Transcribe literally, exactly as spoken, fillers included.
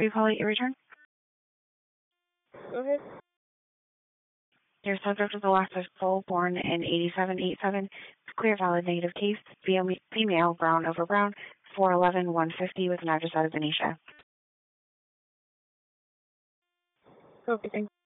you calling your return? Go ahead. Your subject was the last full born in eighty-seven eighty-seven. Clear, valid, negative case. Female, brown over brown, four eleven one fifty with an address out of Benicia. Okay, thanks.